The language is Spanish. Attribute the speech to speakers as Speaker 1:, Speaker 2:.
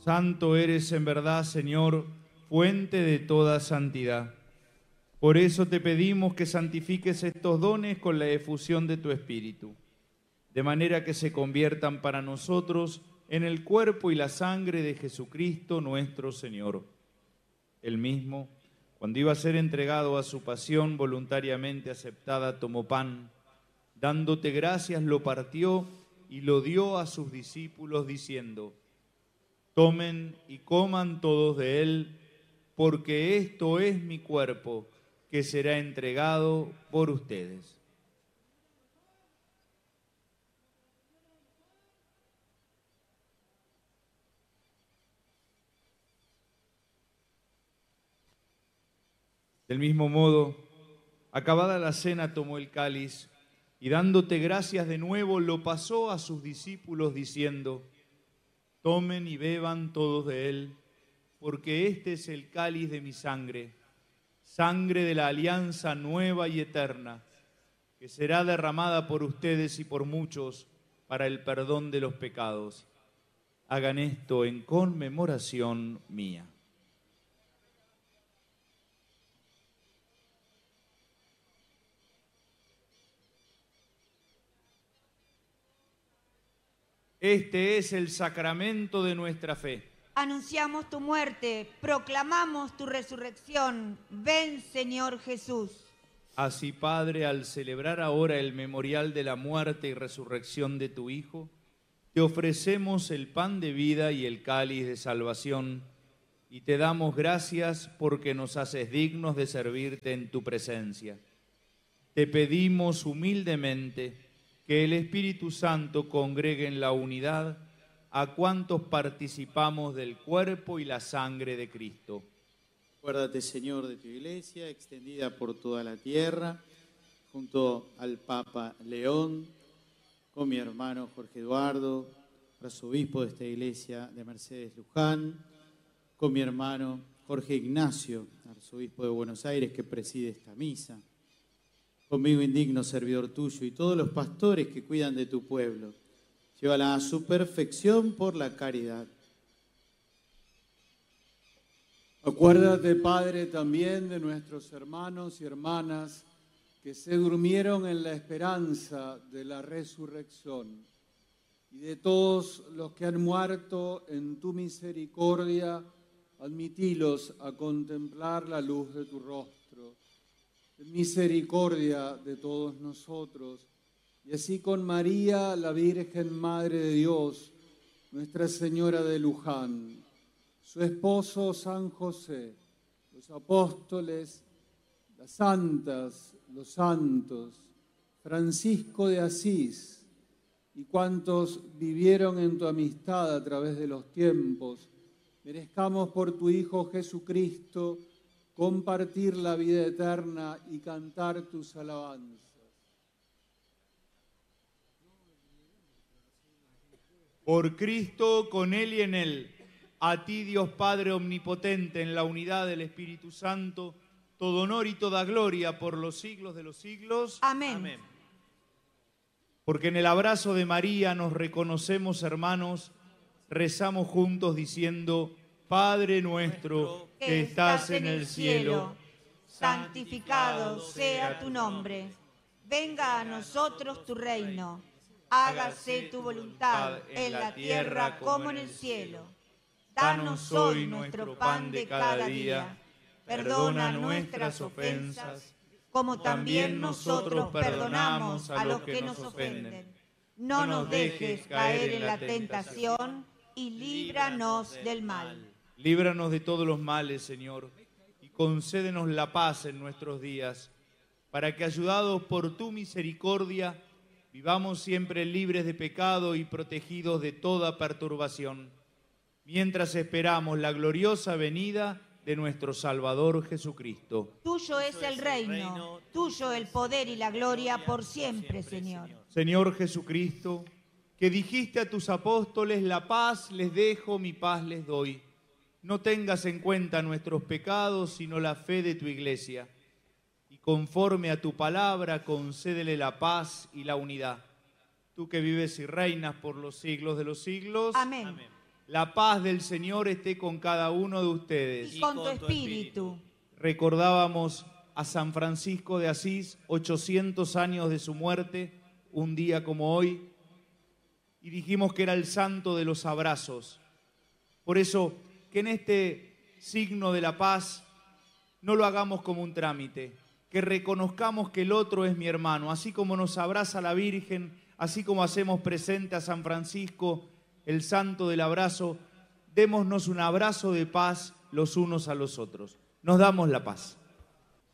Speaker 1: Santo eres en verdad, Señor, fuente de toda santidad. Por eso te pedimos que santifiques estos dones con la efusión de tu Espíritu, de manera que se conviertan para nosotros en el cuerpo y la sangre de Jesucristo nuestro Señor. Él mismo, cuando iba a ser entregado a su pasión voluntariamente aceptada, tomó pan, dándote gracias, lo partió y lo dio a sus discípulos, diciendo: tomen y coman todos de él, porque esto es mi cuerpo, que será entregado por ustedes. Del mismo modo, acabada la cena, tomó el cáliz y dándote gracias de nuevo, lo pasó a sus discípulos, diciendo: tomen y beban todos de él, porque este es el cáliz de mi sangre, sangre de la alianza nueva y eterna, que será derramada por ustedes y por muchos para el perdón de los pecados. Hagan esto en conmemoración mía. Este es el sacramento de nuestra fe.
Speaker 2: Anunciamos tu muerte, proclamamos tu resurrección. Ven, Señor Jesús.
Speaker 1: Así, Padre, al celebrar ahora el memorial de la muerte y resurrección de tu Hijo, te ofrecemos el pan de vida y el cáliz de salvación, y te damos gracias porque nos haces dignos de servirte en tu presencia. Te pedimos humildemente que el Espíritu Santo congregue en la unidad a cuantos participamos del cuerpo y la sangre de Cristo.
Speaker 3: Acuérdate, Señor, de tu iglesia, extendida por toda la tierra, junto al Papa León, con mi hermano Jorge Eduardo, arzobispo de esta iglesia de Mercedes Luján, con mi hermano Jorge Ignacio, arzobispo de Buenos Aires, que preside esta misa, conmigo indigno servidor tuyo y todos los pastores que cuidan de tu pueblo. Llévala a su perfección por la caridad.
Speaker 4: Acuérdate, Padre, también de nuestros hermanos y hermanas que se durmieron en la esperanza de la resurrección y de todos los que han muerto en tu misericordia, admitilos a contemplar la luz de tu rostro. Ten misericordia de todos nosotros, y así con María, la Virgen Madre de Dios, Nuestra Señora de Luján, su esposo San José, los apóstoles, las santas, los santos, Francisco de Asís y cuantos vivieron en tu amistad a través de los tiempos, merezcamos por tu Hijo Jesucristo compartir la vida eterna y cantar tus alabanzas.
Speaker 1: Por Cristo, con Él y en Él, a ti, Dios Padre omnipotente, en la unidad del Espíritu Santo, todo honor y toda gloria por los siglos de los siglos.
Speaker 2: Amén.
Speaker 1: Amén. Porque en el abrazo de María nos reconocemos hermanos, rezamos juntos diciendo: Padre nuestro que estás en el cielo,
Speaker 2: santificado sea tu nombre. Venga a nosotros tu reino. Hágase tu voluntad en la tierra como en el cielo. Danos hoy nuestro pan de cada día. Perdona nuestras ofensas, como también nosotros perdonamos a los que nos ofenden. No nos dejes caer en la tentación y líbranos del mal.
Speaker 1: Líbranos de todos los males, Señor, y concédenos la paz en nuestros días, para que, ayudados por tu misericordia, vivamos siempre libres de pecado y protegidos de toda perturbación, mientras esperamos la gloriosa venida de nuestro Salvador Jesucristo.
Speaker 2: Tuyo es el reino, tuyo el poder y la gloria por siempre, Señor.
Speaker 1: Señor Jesucristo, que dijiste a tus apóstoles: la paz les dejo, mi paz les doy. No tengas en cuenta nuestros pecados, sino la fe de tu iglesia. Y conforme a tu palabra, concédele la paz y la unidad. Tú que vives y reinas por los siglos de los siglos.
Speaker 2: Amén.
Speaker 1: La paz del Señor esté con cada uno de ustedes.
Speaker 2: Y con tu espíritu.
Speaker 1: Recordábamos a San Francisco de Asís, 800 años de su muerte, un día como hoy, y dijimos que era el santo de los abrazos. Por eso, que en este signo de la paz no lo hagamos como un trámite, que reconozcamos que el otro es mi hermano, así como nos abraza la Virgen, así como hacemos presente a San Francisco, el santo del abrazo, démonos un abrazo de paz los unos a los otros. Nos damos la paz.